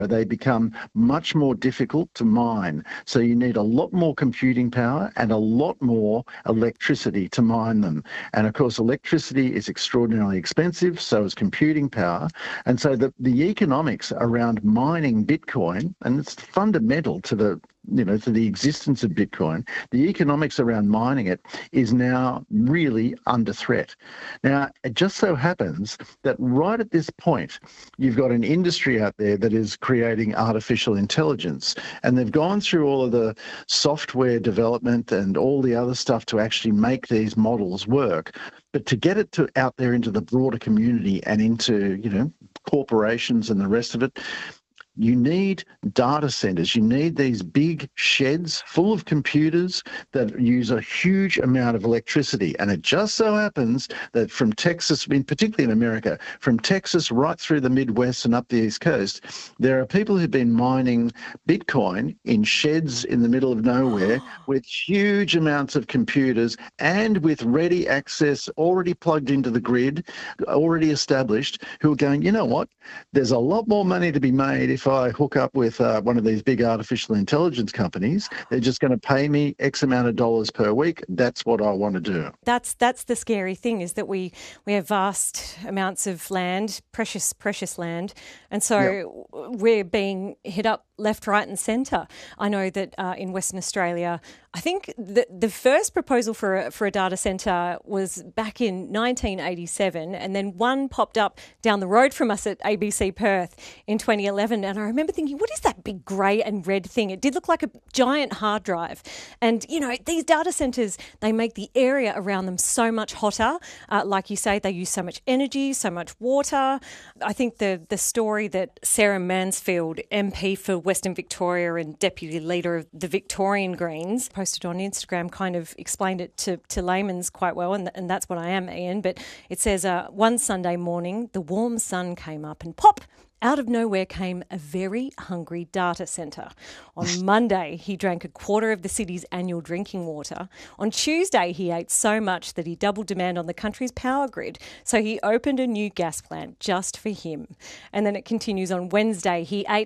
they become much more difficult to mine. So you need a lot more computing power and a lot more electricity to mine them. And of course, electricity is extraordinarily expensive, so is computing power. And so the economics around mining Bitcoin, and it's fundamental to the existence of Bitcoin, the economics around mining it is now really under threat. Now, it just so happens that right at this point, you've got an industry out there that is creating artificial intelligence, and they've gone through all of the software development and all the other stuff to actually make these models work. But to get it out there into the broader community and into, corporations and the rest of it, you need data centers. You need these big sheds full of computers that use a huge amount of electricity. And it just so happens that from Texas, particularly in America, from Texas right through the Midwest and up the East Coast, there are people who've been mining Bitcoin in sheds in the middle of nowhere with huge amounts of computers and with ready access already plugged into the grid, already established, who are going, you know what, there's a lot more money to be made if I hook up with one of these big artificial intelligence companies. They're just going to pay me X amount of dollars per week. That's what I want to do. That's the scary thing, is that we have vast amounts of land, precious land, and so we're being hit up left, right and centre. I know that in Western Australia, I think the first proposal for a data centre was back in 1987, and then one popped up down the road from us at ABC Perth in 2011. And I remember thinking, what is that big grey and red thing? It did look like a giant hard drive. And, these data centres, they make the area around them so much hotter. Like you say, they use so much energy, so much water. I think the story that Sarah Mansfield, MP for Western Victoria and Deputy Leader of the Victorian Greens, posted on Instagram kind of explained it to layman's quite well, and that's what I am, Ian. But it says, one Sunday morning, the warm sun came up and pop, out of nowhere came a very hungry data centre. On Monday, he drank a quarter of the city's annual drinking water. On Tuesday, he ate so much that he doubled demand on the country's power grid. So he opened a new gas plant just for him. And then it continues on Wednesday. He ate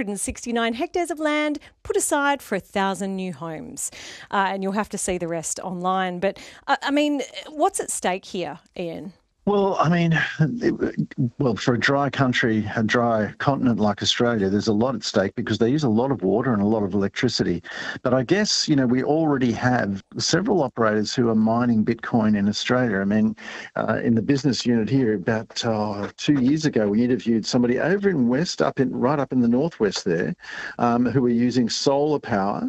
169 hectares of land put aside for 1,000 new homes. And you'll have to see the rest online. But, what's at stake here, Ian? Well, for a dry country, a dry continent like Australia, there's a lot at stake because they use a lot of water and a lot of electricity. But I guess, we already have several operators who are mining Bitcoin in Australia. In the business unit here, about 2 years ago, we interviewed somebody over in right up in the northwest there, who were using solar power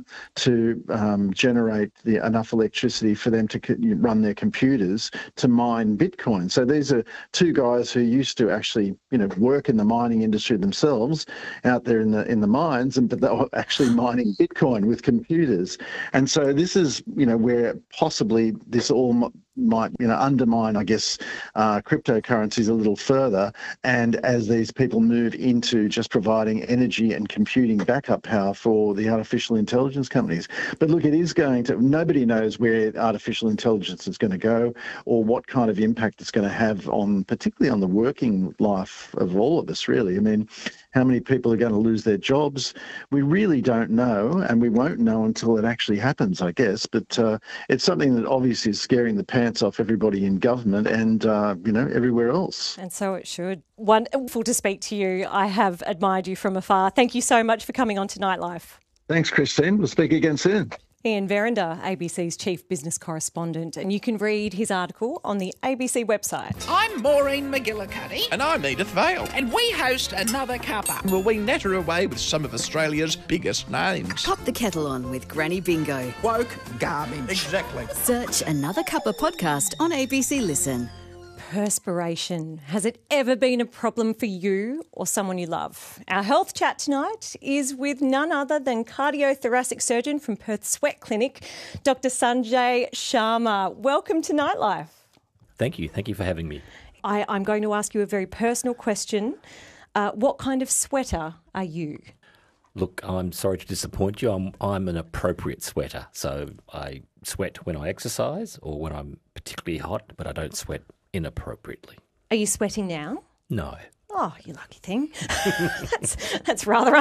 to generate enough electricity for them to run their computers to mine Bitcoin. So these are two guys who used to actually, work in the mining industry themselves out there in the mines, but they were actually mining Bitcoin with computers. And so this is, where possibly this all might, undermine, I guess, cryptocurrencies a little further. And as these people move into just providing energy and computing backup power for the artificial intelligence companies. But look, it is nobody knows where artificial intelligence is going to go or what kind of impact it's going to have particularly on the working life of all of us, really. How many people are going to lose their jobs? We really don't know, and we won't know until it actually happens, I guess. But it's something that obviously is scaring the pants off everybody in government and, everywhere else. And so it should. Wonderful to speak to you. I have admired you from afar. Thank you so much for coming on to Nightlife. Thanks, Christine. We'll speak again soon. Ian Verinder, ABC's chief business correspondent, and you can read his article on the ABC website. I'm Maureen McGillicuddy. And I'm Edith Vale. And we host Another Cuppa. Will we natter away with some of Australia's biggest names? Pop the kettle on with Granny Bingo. Woke garbage. Exactly. Search Another Cuppa podcast on ABC Listen. Perspiration. Has it ever been a problem for you or someone you love? Our health chat tonight is with none other than cardiothoracic surgeon from Perth Sweat Clinic, Dr. Sanjay Sharma. Welcome to Nightlife. Thank you. Thank you for having me. I'm going to ask you a very personal question. What kind of sweater are you? Look, I'm sorry to disappoint you. I'm an appropriate sweater. So I sweat when I exercise or when I'm particularly hot, but I don't sweat inappropriately. Are you sweating now? No. Oh, you lucky thing. That's rather